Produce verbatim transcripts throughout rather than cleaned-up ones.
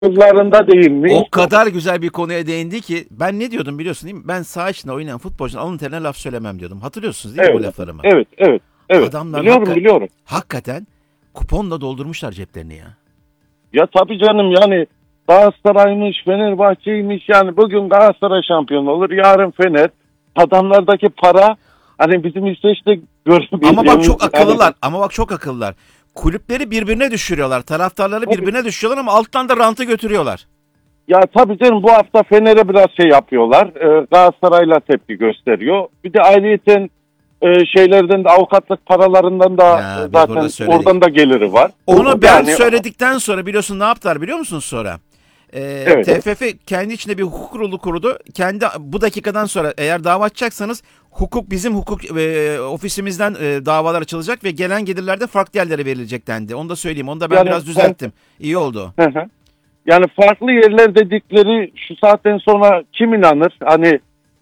yıllarında değinmiş. O kadar güzel bir konuya değindi ki ben ne diyordum biliyorsun değil mi? Ben saha içinde oynayan futbolcunun alın terine laf söylemem diyordum. Hatırlıyorsunuz değil mi bu Evet, laflarımı? evet, evet, evet. Adamlar Biliyorum, hakika- biliyorum. hakikaten kuponla doldurmuşlar ceplerini ya. Ya tabii canım, yani Galatasaray'mış, Fenerbahçe'ymiş, yani bugün Galatasaray şampiyon olur, yarın Fener. Adamlardaki para, hani bizim İsveç'te gördüğümüz... Ama bak çok akıllılar. Ama bak çok akıllılar. Kulüpleri birbirine düşürüyorlar. Taraftarları Tabii. birbirine düşürüyorlar ama alttan da rantı götürüyorlar. Ya tabii canım, bu hafta Fener'e biraz şey yapıyorlar. Ee, Galatasaray'la tepki gösteriyor. Bir de ayrıyeten e, şeylerden de, avukatlık paralarından da Ya, e, biz zaten burada söyledik. oradan da geliri var. Onu ben Yani- söyledikten sonra biliyorsun ne yaptılar biliyor musunuz sonra? Ee, Evet. T F F kendi içinde bir hukuk kurulu kurdu. Kendi bu dakikadan sonra eğer dava açacaksanız hukuk bizim hukuk e, ofisimizden e, davalar açılacak ve gelen gelirler de farklı yerlere verilecek dendi. Onu da söyleyeyim. Onu da ben Yani biraz düzelttim. İyi oldu. Hı hı. Yani farklı yerler dedikleri, şu saatten sonra kim inanır? Hani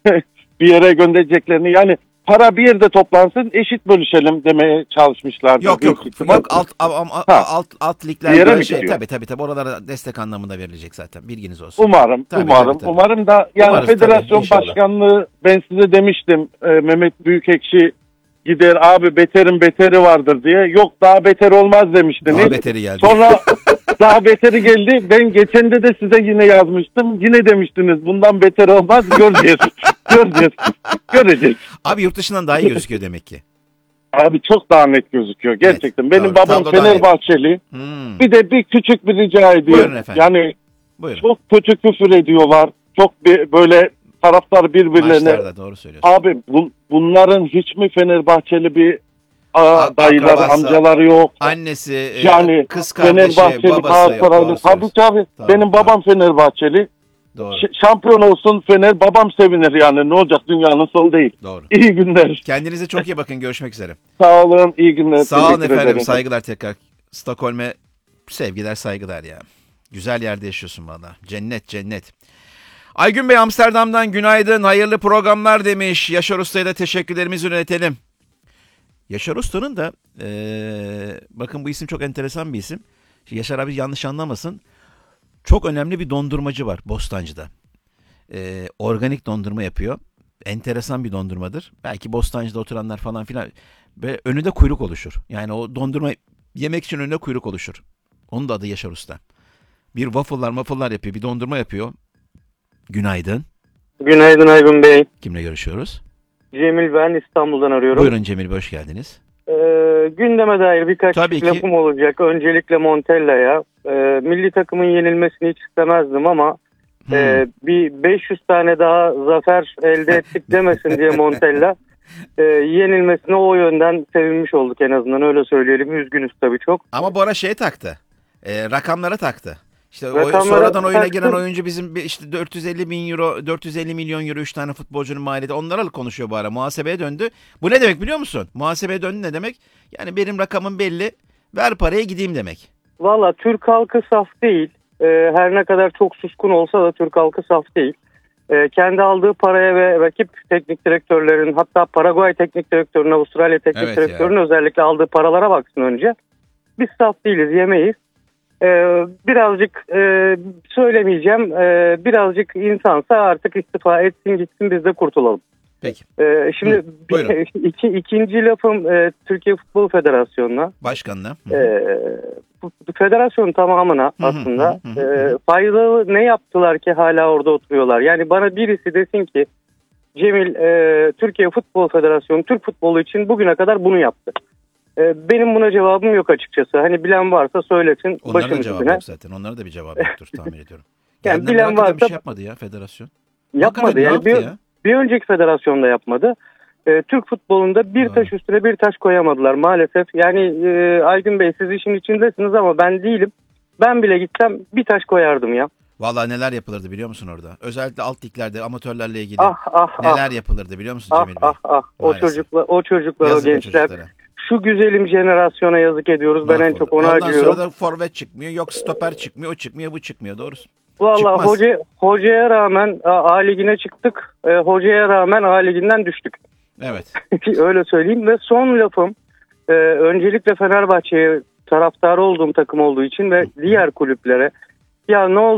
bir yere göndereceklerini, yani para bir yerde toplansın, eşit bölüşelim demeye çalışmışlardı. Yok yok Büyük ihtimal. yok alt alt alt, Ha. alt, alt Bir yere ligler mi şey gidiyor? tabii tabii tabii oralara destek anlamında verilecek zaten. Bilginiz olsun. Umarım, Tabii, umarım, tabii, tabii. umarım da yani Umarız federasyon tabii, inşallah. başkanlığı, ben size demiştim, e, Mehmet Büyükekşi gider abi, beterin beteri vardır diye. Yok, daha beter olmaz demiştiniz. Daha beteri geldi. Sonra daha beteri geldi. Ben geçen de de size yine yazmıştım. Yine demiştiniz bundan beter olmaz. Göreceğiz. Göreceğiz. Göreceğiz. Abi yurt dışından daha iyi gözüküyor demek ki. Abi çok daha net gözüküyor. Gerçekten. Evet, Benim doğru. babam Tablo daha Fenerbahçeli. Hmm. Bir de bir küçük bir rica ediyorum. Buyurun efendim. Yani Buyurun. çok kötü küfür ediyorlar. Çok bir, böyle taraftar birbirlerine. Maçlarda doğru söylüyorsun. Abi bu, bunların hiç mi Fenerbahçeli bir a, A- dayıları, akrabası, amcaları yok? Annesi, e, Yani kız kardeşi, Fenerbahçeli, babası yok. Galatasaraylı. Doğru Tabii söylüyorsun. tabii. Doğru, Benim doğru. babam Fenerbahçeli. Doğru. Ş- şampiyon olsun Fener, babam sevinir yani. Ne olacak, dünyanın sonu değil. Doğru. İyi günler. Kendinize çok iyi bakın. Görüşmek üzere. Sağ olun, iyi günler. Sağ olun Teşekkür efendim. ederim. Saygılar tekrar. Stockholm'e sevgiler, saygılar ya. Güzel yerde yaşıyorsun valla. Cennet, cennet. Aygün Bey Amsterdam'dan günaydın. Hayırlı programlar demiş. Yaşar Usta'ya da teşekkürlerimizi yönetelim. Yaşar Usta'nın da ee, bakın bu isim çok enteresan bir isim. Yaşar abi yanlış anlamasın. Çok önemli bir dondurmacı var Bostancı'da. Ee, organik dondurma yapıyor. Enteresan bir dondurmadır. Belki Bostancı'da oturanlar falan filan. Ve önünde kuyruk oluşur. Yani o dondurma yemek için önünde kuyruk oluşur. Onun da adı Yaşar Usta. Bir waffle'lar waffle'lar yapıyor. Bir dondurma yapıyor. Günaydın. Günaydın Aygün Bey. Kimle görüşüyoruz? Cemil, ben İstanbul'dan arıyorum. Buyurun Cemil Bey, hoş geldiniz. Ee, gündeme dair birkaç Tabii ki. lafım olacak. Öncelikle Montella'ya. Ee, milli takımın yenilmesini hiç istemezdim ama Hmm. e, bir beş yüz tane daha zafer elde ettik demesin diye Montella. E, yenilmesine o yönden sevinmiş olduk, en azından öyle söyleyelim. Üzgünüz tabii çok. Ama Bora şeye taktı. E, rakamlara taktı. İşte o, Rakamlara sonradan oyuna taktı. giren oyuncu bizim bir işte dört yüz elli bin euro, dört yüz elli milyon euro üç tane futbolcunun maliyeti. Onlarla konuşuyor bu ara. Muhasebeye döndü. Bu ne demek biliyor musun? Muhasebeye döndü ne demek? Yani benim rakamım belli. Ver paraya gideyim demek. Valla Türk halkı saf değil. Ee, her ne kadar çok suskun olsa da Türk halkı saf değil. Ee, kendi aldığı paraya ve rakip teknik direktörlerin, hatta Paraguay teknik direktörünün, Avustralya teknik Evet direktörünün özellikle aldığı paralara baksın önce. Biz saf değiliz, yemeyiz. Ee, birazcık e, söylemeyeceğim, ee, birazcık insansa artık istifa etsin gitsin, biz de kurtulalım. Peki. Ee, şimdi Hı, buyurun. bir, iki, ikinci lafım e, Türkiye Futbol Federasyonu'na. Başkanına. Hı. Ee, bu- bu federasyonun tamamına Hı hı, aslında hı hı, hı hı. e, faydalı ne yaptılar ki hala orada oturuyorlar? Yani bana birisi desin ki Cemil, e, Türkiye Futbol Federasyonu Türk futbolu için bugüne kadar bunu yaptı. E, benim buna cevabım yok açıkçası. Hani bilen varsa söylesin, Onlara başım da cevap üstüne. yok zaten. Onlara da bir cevap yoktur tahmin ediyorum. Yani Geldiler, bilen hakikaten bir varsa- şey yapmadı ya federasyon. Yapmadı. Hakikaten ne Yani yaptı bir, ya? bir önceki federasyonda yapmadı. E, Türk futbolunda bir Ha. taş üstüne bir taş koyamadılar maalesef. Yani e, Aygün Bey, siz işin içindesiniz ama ben değilim. Ben bile gitsem bir taş koyardım ya. Vallahi neler yapılırdı biliyor musun orada? Özellikle alt liglerde amatörlerle ilgili Ah ah ah. neler yapılırdı biliyor musun Ah Cemil Bey? ah ah. O Maalesef. çocuklar, o çocuklar, o Yazık o gençler. çocuklara. Şu güzelim jenerasyona yazık ediyoruz. Ben en Mahvoldu. çok onu Ondan acıyorum. sonra da forvet çıkmıyor, yok stoper çıkmıyor, o çıkmıyor, bu çıkmıyor. Doğrusu. Vallahi çıkmaz. hoca hocaya rağmen A, A ligine çıktık. E, hocaya rağmen A liginden düştük. Evet. Öyle söyleyeyim. Ve son lafım e, öncelikle Fenerbahçe'ye taraftarı olduğum takım olduğu için ve diğer kulüplere, Ya ne oldu?